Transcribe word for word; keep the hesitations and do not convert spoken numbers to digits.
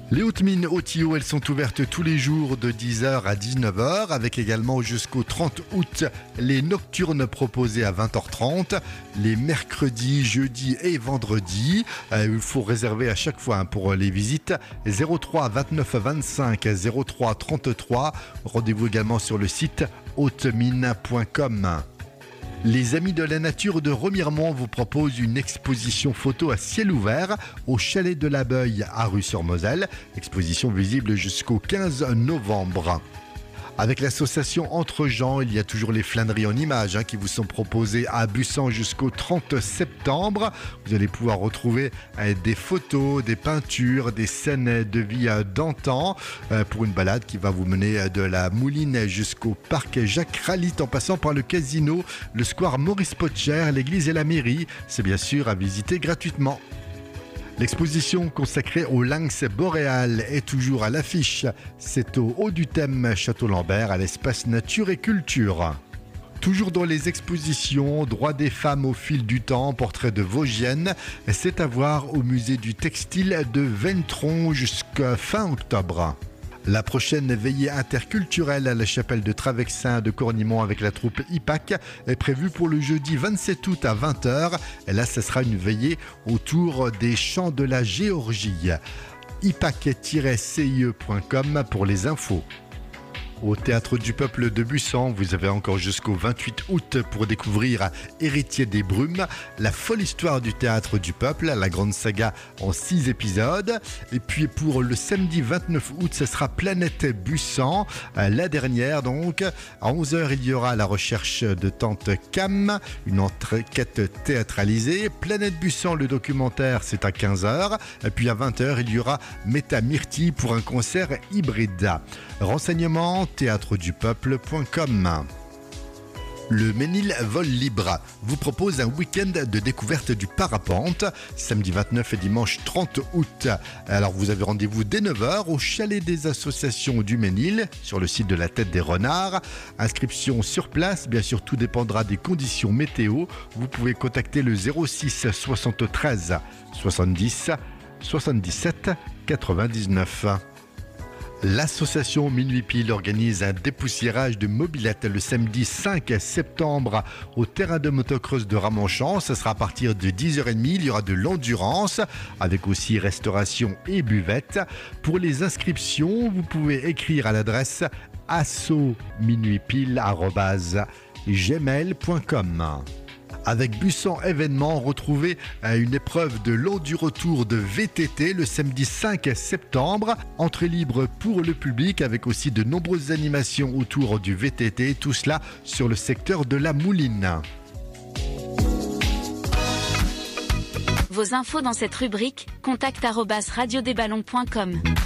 Les hautes mines Hautillot, elles sont ouvertes tous les jours de dix heures à dix-neuf heures, avec également jusqu'au trente août les nocturnes proposées à vingt heures trente, les mercredis, jeudis et vendredis. Euh, il faut réserver à chaque fois hein, pour les visites zéro trois vingt-neuf vingt-cinq zéro trois trente-trois. Rendez-vous également sur le site haute mine point com. Les Amis de la Nature de Remiremont vous proposent une exposition photo à ciel ouvert au Chalet de la Beuille à Rue-sur-Moselle. Exposition visible jusqu'au quinze novembre. Avec l'association Entre Gens, il y a toujours les flâneries en images hein, qui vous sont proposées à Bussan jusqu'au trente septembre. Vous allez pouvoir retrouver euh, des photos, des peintures, des scènes de vie euh, d'antan euh, pour une balade qui va vous mener euh, de la Mouline jusqu'au parc Jacques Rallit en passant par le casino, le square Maurice Potcher, l'église et la mairie. C'est bien sûr à visiter gratuitement. L'exposition consacrée au lynx boréal est toujours à l'affiche. C'est au haut du thème Château-Lambert à l'espace Nature et Culture. Toujours dans les expositions, droits des femmes au fil du temps, portrait de Vosgiennes, c'est à voir au musée du textile de Ventron jusqu'à fin octobre. La prochaine veillée interculturelle à la chapelle de Travexin de Cornimont avec la troupe I P A C est prévue pour le jeudi vingt-sept août à vingt heures. Et là, ce sera une veillée autour des chants de la Géorgie. i p a c tiret c i e point com pour les infos. Au Théâtre du Peuple de Bussan, vous avez encore jusqu'au vingt-huit août pour découvrir Héritier des Brumes, la folle histoire du Théâtre du Peuple, la grande saga en six épisodes. Et puis pour le samedi vingt-neuf août, ce sera Planète Bussan, la dernière donc. À onze heures, il y aura La recherche de Tante Cam, une enquête théâtralisée. Planète Bussan, le documentaire, c'est à quinze heures. Et puis à vingt heures, il y aura Méta Myrtille pour un concert hybride. Renseignements théâtre du peuple point com. Le Ménil Vol Libre vous propose un week-end de découverte du parapente, samedi vingt-neuf et dimanche trente août. Alors vous avez rendez-vous dès neuf heures au chalet des associations du Ménil, sur le site de la Tête des Renards. Inscription sur place, bien sûr tout dépendra des conditions météo. Vous pouvez contacter le zéro six soixante-treize soixante-dix soixante-dix-sept quatre-vingt-dix-neuf. L'association Minuit Pile organise un dépoussiérage de mobylettes le samedi cinq septembre au terrain de motocross de Ramonchamp. Ce sera à partir de dix heures trente. Il y aura de l'endurance avec aussi restauration et buvette. Pour les inscriptions, vous pouvez écrire à l'adresse asso minuit pile arobase gmail point com. Avec Bussan Événements, retrouvez une épreuve de l'Enduro-Tour de V T T le samedi cinq septembre. Entrée libre pour le public avec aussi de nombreuses animations autour du V T T. Tout cela sur le secteur de la Mouline. Vos infos dans cette rubrique, contact arobase radio des ballons point com.